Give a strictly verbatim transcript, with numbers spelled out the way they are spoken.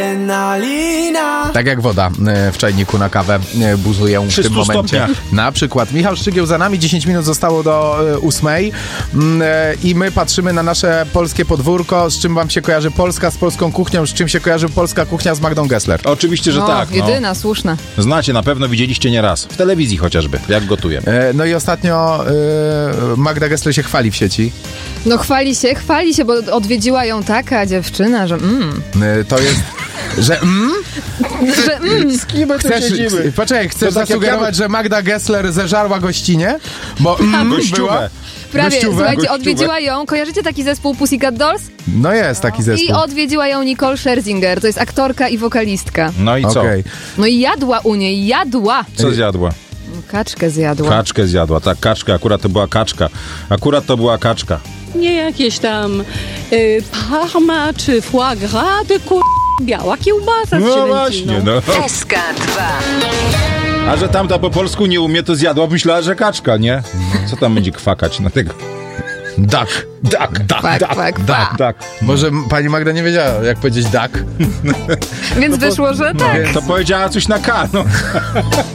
Tak jak woda w czajniku na kawę buzują w tym momencie. stopniach. Na przykład Michał Szczygieł za nami, dziesięć minut zostało do ósmej i my patrzymy na nasze polskie podwórko. Z czym wam się kojarzy Polska z polską kuchnią? Z czym się kojarzy polska kuchnia z Magdą Gessler? Oczywiście, że No, tak. No. jedyna, słuszna. Znacie, na pewno widzieliście nieraz. W telewizji chociażby, jak gotuje. E, No i ostatnio e, Magda Gessler się chwali w sieci. No chwali się, chwali się, bo odwiedziła ją taka dziewczyna, że mm, E, To jest, że mm? że mm. Z kim my tu Chcesz, poczekaj, chcesz To tak jak zasugerować, że Magda Gessler zeżarła gościnie? Bo mm, Gościówę. była? Prawie, Gościówę? słuchajcie, Gościówę. odwiedziła ją, kojarzycie taki zespół Pussycat Dolls? No jest taki zespół. I odwiedziła ją Nicole Scherzinger, to jest aktorka i wokalistka. No i co? Okej. No i jadła u niej, jadła! Co zjadła? Kaczkę zjadła. Kaczkę zjadła, tak, kaczka, akurat to była kaczka. Akurat to była kaczka. Nie jakieś tam y, parma czy foie gras, tylko biała kiełbasa z No zielęciną. właśnie, no. S K dwa. A że tamta po polsku nie umie, to zjadła, myślała, że kaczka, nie? Co tam będzie kwakać na tego? Duck. Duck, duck, Kwak, duck, kwak, duck, kwak. duck. Może m- pani Magda nie wiedziała, jak powiedzieć duck. Więc wyszło, że tak. To powiedziała coś na K, no.